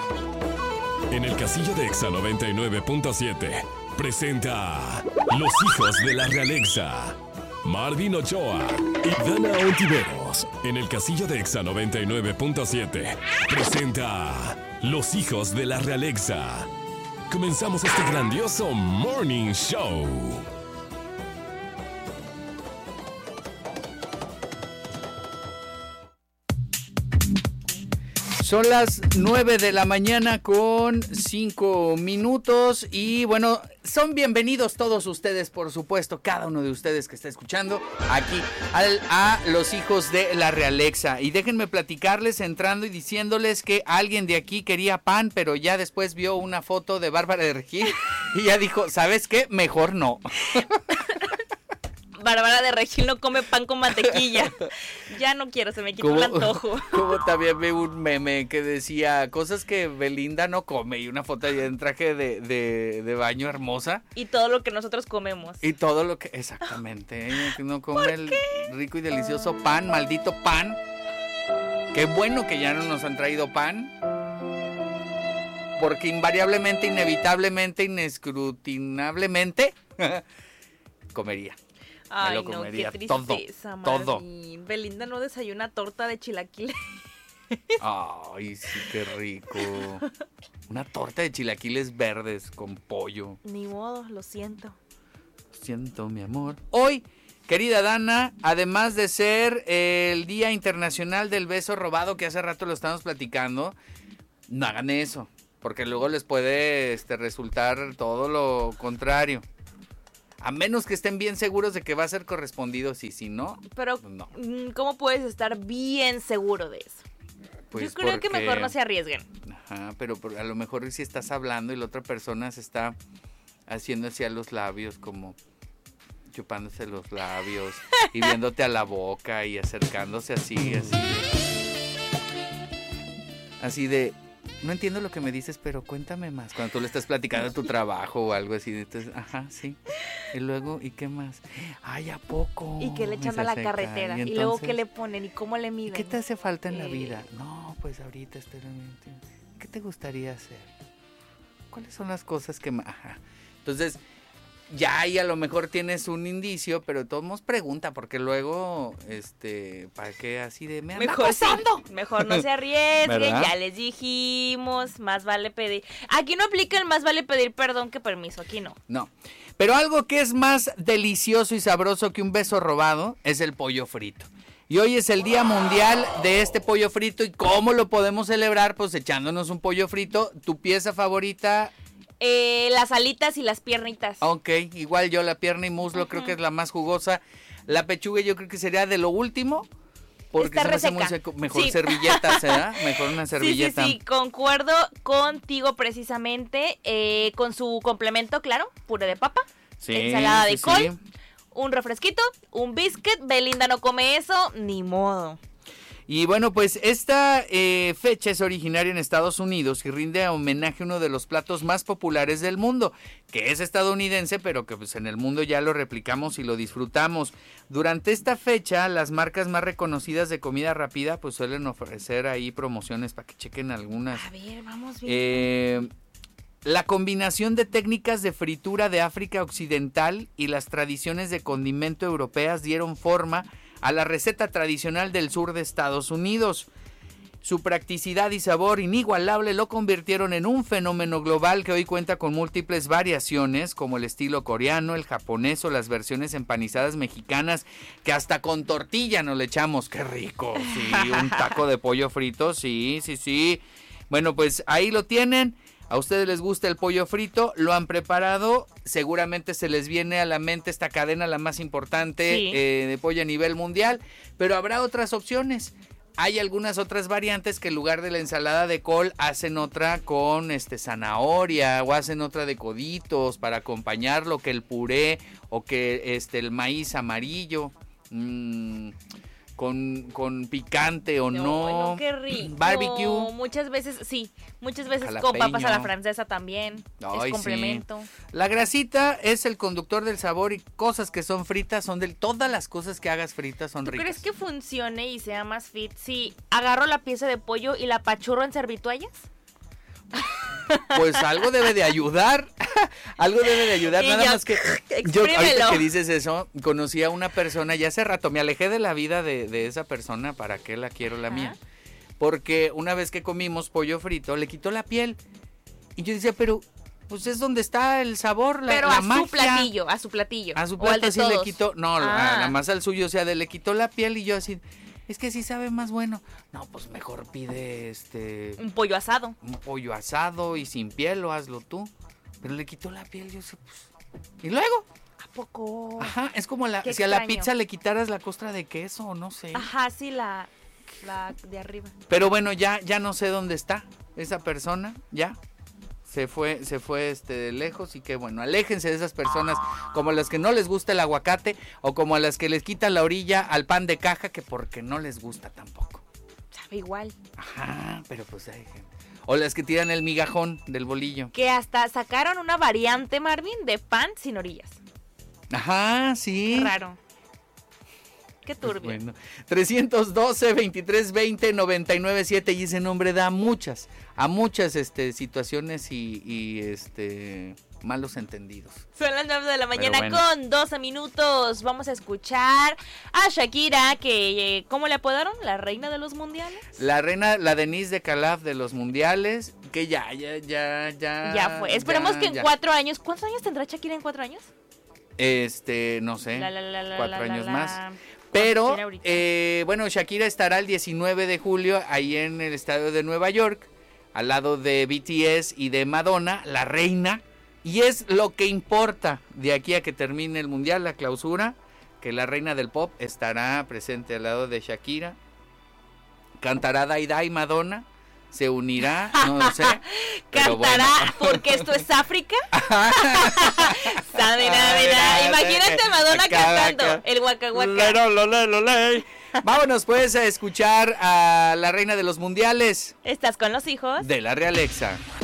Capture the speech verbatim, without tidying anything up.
En el Casillo de Exa noventa y nueve punto siete presenta a Los Hijos de la Realexa. Marvin Ochoa y Dana Ontiveros. En el Casillo de Exa noventa y nueve punto siete presenta a Los Hijos de la Realexa. Comenzamos este grandioso Morning Show. Son las nueve de la mañana con cinco minutos y bueno, son bienvenidos todos ustedes, por supuesto, cada uno de ustedes que está escuchando aquí al, a Los Hijos de la Realexa. Y déjenme platicarles entrando y diciéndoles que alguien de aquí quería pan, pero ya después vio una foto de Bárbara de Regil y ya dijo, ¿sabes qué? Mejor no. Bárbara de Regil no come pan con mantequilla. Ya no quiero, se me quitó el antojo. Como también vi un meme que decía cosas que Belinda no come y una foto de en traje de, de, de baño hermosa. Y todo lo que nosotros comemos. Y todo lo que, exactamente, ella que no come el rico y delicioso pan, maldito pan. Qué bueno que ya no nos han traído pan. Porque invariablemente, inevitablemente, inescrutinablemente, comería. Ay, lo comería, no, qué tristeza, todo, todo. Belinda no desayuna torta de chilaquiles. Ay, sí, qué rico. Una torta de chilaquiles verdes con pollo. Ni modo, lo siento. Lo siento, mi amor. Hoy, querida Dana, además de ser el Día Internacional del Beso Robado, que hace rato lo estamos platicando, no hagan eso, porque luego les puede este, resultar todo lo contrario. A menos que estén bien seguros de que va a ser correspondido, sí, si no, pero pues no. ¿Cómo puedes estar bien seguro de eso? Pues yo creo porque, que mejor no se arriesguen. Ajá, pero a lo mejor si estás hablando y la otra persona se está haciendo hacia los labios, como chupándose los labios y viéndote a la boca y acercándose así, así de... Así de... No entiendo lo que me dices, pero cuéntame más. Cuando tú le estás platicando de tu trabajo o algo así, entonces, ajá, sí. Y luego, ¿y qué más? Ay, ¿a poco? Y que le echan a la carretera. Y, entonces, y luego, ¿qué le ponen? ¿Y cómo le miden? ¿Qué te hace falta en eh... la vida? No, pues ahorita estoy... ¿Qué te gustaría hacer? ¿Cuáles son las cosas que... Ajá. Entonces... Ya ahí a lo mejor tienes un indicio, pero todos nos pregunta, porque luego, este, ¿para qué así de me anda mejor acosando? Sí, mejor no se arriesguen, ya les dijimos, más vale pedir. Aquí no aplica el más vale pedir perdón que permiso, aquí no. No, pero algo que es más delicioso y sabroso que un beso robado es el pollo frito. Y hoy es el Día Mundial de este pollo frito, ¿y cómo lo podemos celebrar? Pues echándonos un pollo frito. ¿Tu pieza favorita? Eh, las alitas y las piernitas. Ok, igual yo la pierna y muslo, uh-huh. Creo que es la más jugosa. La pechuga yo creo que sería de lo último, porque está se me hace muy seco. Mejor sí. Servilletas, ¿verdad? Mejor una servilleta. Sí, sí, sí, concuerdo contigo precisamente, eh, con su complemento, claro, puré de papa, sí, ensalada sí, de col, sí. Un refresquito, un biscuit. Belinda no come eso, ni modo. Y bueno, pues esta eh, fecha es originaria en Estados Unidos y rinde homenaje a uno de los platos más populares del mundo, que es estadounidense, pero que pues en el mundo ya lo replicamos y lo disfrutamos. Durante esta fecha, las marcas más reconocidas de comida rápida pues suelen ofrecer ahí promociones para que chequen algunas. A ver, vamos bien. Eh, la combinación de técnicas de fritura de África Occidental y las tradiciones de condimento europeas dieron forma a la receta tradicional del sur de Estados Unidos. Su practicidad y sabor inigualable lo convirtieron en un fenómeno global que hoy cuenta con múltiples variaciones, como el estilo coreano, el japonés o las versiones empanizadas mexicanas, que hasta con tortilla nos le echamos. ¡Qué rico! Sí, un taco de pollo frito, sí, sí, sí. Bueno, pues ahí lo tienen. A ustedes les gusta el pollo frito, lo han preparado, seguramente se les viene a la mente esta cadena la más importante sí. eh, de pollo a nivel mundial, pero habrá otras opciones. Hay algunas otras variantes que en lugar de la ensalada de col hacen otra con este zanahoria o hacen otra de coditos para acompañarlo, que el puré o que este el maíz amarillo. Mmm... Con, con picante o no, no. Qué rico. Barbecue. Muchas veces, sí, muchas veces jalapeño. Con papas a la francesa también. Ay, es complemento. Sí. La grasita es el conductor del sabor y cosas que son fritas son de todas las cosas que hagas fritas son ¿Tú ricas. crees que funcione y sea más fit si agarro la pieza de pollo y la apachurro en servitoallas? Pues algo debe de ayudar, algo debe de ayudar, nada yo, más que yo ahorita que dices eso, conocí a una persona, ya hace rato, me alejé de la vida de, de esa persona, ¿para qué la quiero la mía? Porque una vez que comimos pollo frito, le quitó la piel, y yo decía, pero, pues es donde está el sabor, la, pero la a magia. su platillo, a su platillo, a su o al plato de sí todos. le quitó, no, ah. nada más al suyo, o sea, de, le quitó la piel, y yo así... Es que sí sabe más bueno. No, pues mejor pide este... Un pollo asado. Un pollo asado y sin piel, o hazlo tú. Pero le quitó la piel, yo sé, pues... ¿Y luego? ¿A poco? Ajá, es como la, Qué si a la extraño. pizza le quitaras la costra de queso, no sé. Ajá, sí, la, la de arriba. Pero bueno, ya, ya no sé dónde está esa persona, ya. Se fue, se fue este de lejos y que bueno, aléjense de esas personas como a las que no les gusta el aguacate o como a las que les quitan la orilla al pan de caja que porque no les gusta tampoco. Sabe igual. Ajá, pero pues hay gente. O las que tiran el migajón del bolillo. Que hasta sacaron una variante, Marvin, de pan sin orillas. Ajá, sí. Qué raro. Qué turbio. Pues bueno, trescientos doce, veintitrés veinte, noventa y nueve siete y ese nombre da a muchas, a muchas este, situaciones y, y este malos entendidos. Son las nueve de la mañana bueno. con doce minutos. Vamos a escuchar a Shakira, que eh, ¿cómo le apodaron? ¿La reina de los mundiales? La reina, la Denise de Calaf de los mundiales, que ya, ya, ya, ya. Ya fue. Esperemos ya, que en ya. cuatro años. ¿Cuántos años tendrá Shakira en cuatro años? Este, no sé, La, la, la, la, cuatro la, años la, más. la. Pero, Shakira ahorita. eh, bueno, Shakira estará el diecinueve de julio ahí en el estadio de Nueva York, al lado de B T S y de Madonna, la reina. Y es lo que importa de aquí a que termine el mundial, la clausura, que la reina del pop estará presente al lado de Shakira. Cantará Dai Dai Madonna, se unirá, no lo sé. pero ¿Cantará bueno. porque esto es África? Sabe, nada, nada. Imagínate Madonna Acá, cantando acá. el Waka Waka. Lero, lo, le, lo, le. Vámonos pues a escuchar a la reina de los mundiales ¿Estás con los hijos? de la Realexa.